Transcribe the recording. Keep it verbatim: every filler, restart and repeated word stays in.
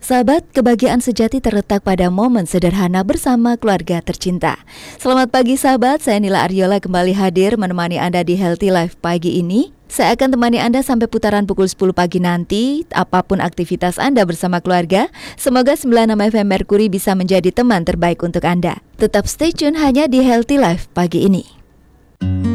Sahabat, kebahagiaan sejati terletak pada momen sederhana bersama keluarga tercinta. Selamat pagi sahabat, saya Nila Aryola kembali hadir menemani Anda di Healthy Life pagi ini. Saya akan temani Anda sampai putaran pukul sepuluh pagi nanti. Apapun aktivitas Anda bersama keluarga, semoga sembilan puluh enam F M Mercury bisa menjadi teman terbaik untuk Anda. Tetap stay tune hanya di Healthy Life pagi ini.